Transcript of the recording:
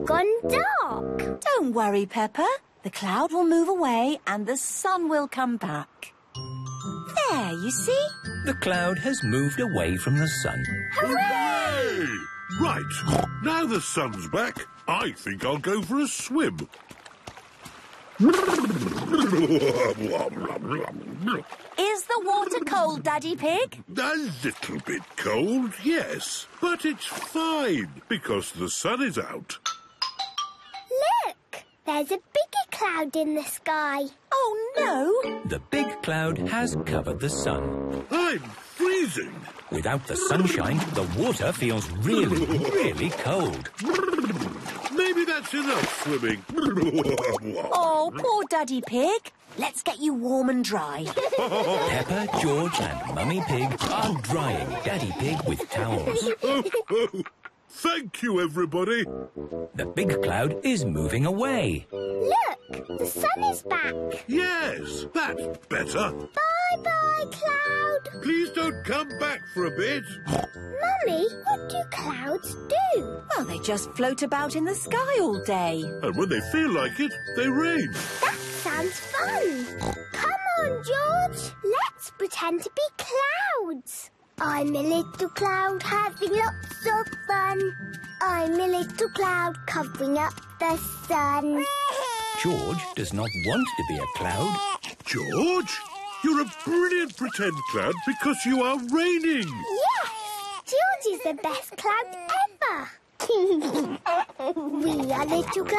gone dark. Don't worry, Peppa. The cloud will move away and the sun will come back. There, you see? The cloud has moved away from the sun. Hooray! Right, now the sun's back, I think I'll go for a swim. Is the water cold, Daddy Pig? A little bit cold, yes, but it's fine because the sun is out. Look, there's a bigger cloud in the sky. Oh, no. The big cloud has covered the sun. I'm freezing. Without the sunshine, the water feels really, really cold. Maybe that's enough swimming. Oh, poor Daddy Pig. Let's get you warm and dry. Peppa, George and Mummy Pig are drying Daddy Pig with towels. Thank you, everybody. The big cloud is moving away. Look, the sun is back. Yes, that's better. Bye-bye, cloud. Please don't come back for a bit. Mummy, what do clouds do? Well, they just float about in the sky all day. And when they feel like it, they rain. That sounds fun. Come on, George. Let's pretend to be clouds. I'm a little cloud having lots of fun. I'm a little cloud covering up the sun. George does not want to be a cloud. George, you're a brilliant pretend cloud because you are raining. Yes, George is the best cloud ever. We are little clouds.